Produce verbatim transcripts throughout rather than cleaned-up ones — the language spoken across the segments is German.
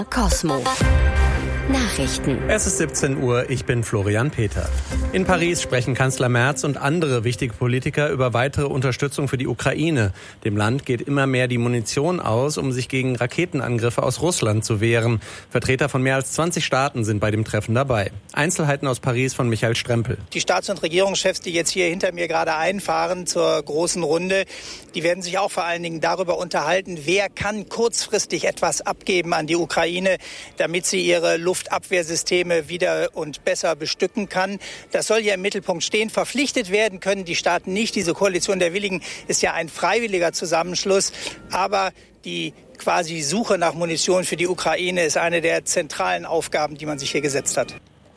Cosmo. Nachrichten. Es ist siebzehn Uhr, ich bin Florian Peter. In Paris sprechen Kanzler Merz und andere wichtige Politiker über weitere Unterstützung für die Ukraine. Dem Land geht immer mehr die Munition aus, um sich gegen Raketenangriffe aus Russland zu wehren. Vertreter von mehr als zwanzig Staaten sind bei dem Treffen dabei. Einzelheiten aus Paris von Michael Strempel. Die Staats- und Regierungschefs, die jetzt hier hinter mir gerade einfahren zur großen Runde, die werden sich auch vor allen Dingen darüber unterhalten, wer kann kurzfristig etwas abgeben an die Ukraine, damit sie ihre Luftabwehrsysteme wieder und besser bestücken kann. Das soll hier im Mittelpunkt stehen. Verpflichtet werden können die Staaten nicht. Diese Koalition der Willigen ist ja ein freiwilliger Zusammenschluss. Aber die quasi Suche nach Munition für die Ukraine ist eine der zentralen Aufgaben, die man sich hier gesetzt hat.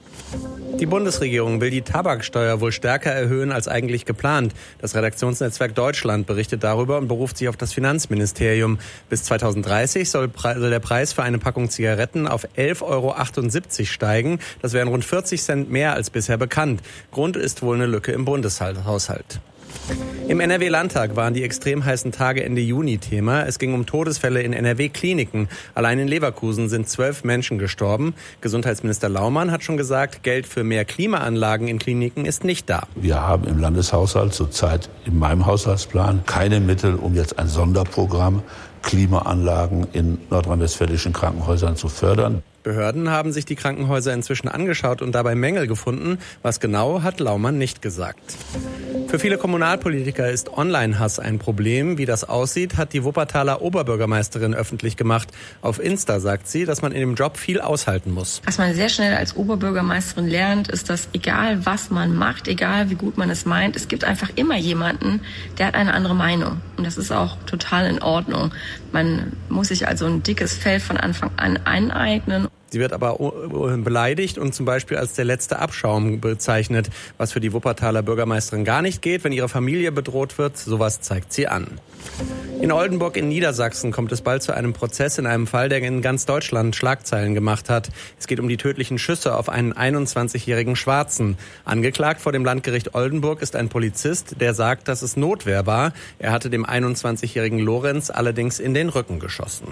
Die Bundesregierung will die Tabaksteuer wohl stärker erhöhen als eigentlich geplant. Das Redaktionsnetzwerk Deutschland berichtet darüber und beruft sich auf das Finanzministerium. Bis zweitausenddreißig soll der Preis für eine Packung Zigaretten auf elf Euro achtundsiebzig steigen. Das wären rund vierzig Cent mehr als bisher bekannt. Grund ist wohl eine Lücke im Bundeshaushalt. Im N R W-Landtag waren die extrem heißen Tage Ende Juni Thema. Es ging um Todesfälle in N R W-Kliniken. Allein in Leverkusen sind zwölf Menschen gestorben. Gesundheitsminister Laumann hat schon gesagt, Geld für mehr Klimaanlagen in Kliniken ist nicht da. Wir haben im Landeshaushalt zurzeit in meinem Haushaltsplan keine Mittel, um jetzt ein Sonderprogramm Klimaanlagen in nordrhein-westfälischen Krankenhäusern zu fördern. Behörden haben sich die Krankenhäuser inzwischen angeschaut und dabei Mängel gefunden. Was genau, hat Laumann nicht gesagt. Für viele Kommunalpolitiker ist Online-Hass ein Problem. Wie das aussieht, hat die Wuppertaler Oberbürgermeisterin öffentlich gemacht. Auf Insta sagt sie, dass man in dem Job viel aushalten muss. Was man sehr schnell als Oberbürgermeisterin lernt, ist, dass egal was man macht, egal wie gut man es meint, es gibt einfach immer jemanden, der hat eine andere Meinung. Und das ist auch total in Ordnung. Man muss sich also ein dickes Fell von Anfang an aneignen. Sie wird aber beleidigt und zum Beispiel als der letzte Abschaum bezeichnet, was für die Wuppertaler Bürgermeisterin gar nicht geht, wenn ihre Familie bedroht wird. Sowas zeigt sie an. In Oldenburg in Niedersachsen kommt es bald zu einem Prozess in einem Fall, der in ganz Deutschland Schlagzeilen gemacht hat. Es geht um die tödlichen Schüsse auf einen einundzwanzigjährigen Schwarzen. Angeklagt vor dem Landgericht Oldenburg ist ein Polizist, der sagt, dass es Notwehr war. Er hatte dem einundzwanzigjährigen Lorenz allerdings in den Rücken geschossen.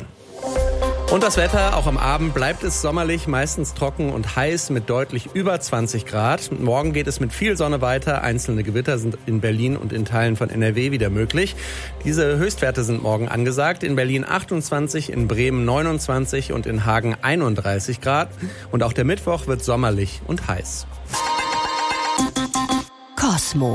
Und das Wetter, auch am Abend bleibt es sommerlich, meistens trocken und heiß mit deutlich über zwanzig Grad. Morgen geht es mit viel Sonne weiter. Einzelne Gewitter sind in Berlin und in Teilen von N R W wieder möglich. Diese Höchstwerte sind morgen angesagt. In Berlin achtundzwanzig, in Bremen neunundzwanzig und in Hagen einunddreißig Grad. Und auch der Mittwoch wird sommerlich und heiß. Cosmo.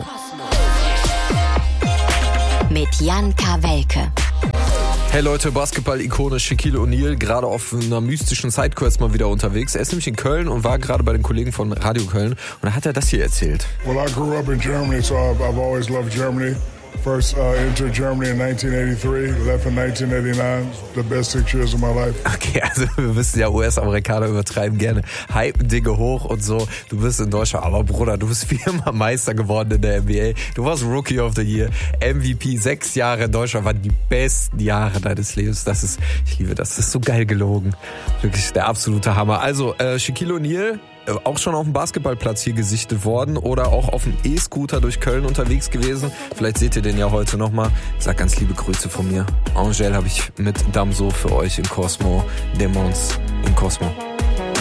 Mit Jan Kawelke. Hey Leute, Basketball-Ikone Shaquille O'Neal, gerade auf einer mystischen Sidequest mal wieder unterwegs. Er ist nämlich in Köln und war gerade bei den Kollegen von Radio Köln und da hat er das hier erzählt. Well, I grew up in Germany, so I've, I've always loved Germany. First uh, entered Germany in nineteen eighty-three, left in nineteen eighty-nine. The best six years of my life. Okay, also wir wissen ja, U S-Amerikaner übertreiben gerne, hypen Dinge hoch und so. Du bist in Deutschland, aber Bruder, du bist viermal Meister geworden in der N B A. Du warst Rookie of the Year, M V P, sechs Jahre in Deutschland waren die besten Jahre deines Lebens. Das ist, ich liebe das, das ist so geil gelogen. Wirklich der absolute Hammer. Also, äh, Shaquille O'Neal, auch schon auf dem Basketballplatz hier gesichtet worden oder auch auf dem E-Scooter durch Köln unterwegs gewesen. Vielleicht seht ihr den ja heute nochmal. Ich sag ganz liebe Grüße von mir. Angèle habe ich mit Damso für euch in Cosmo. Demons in Cosmo.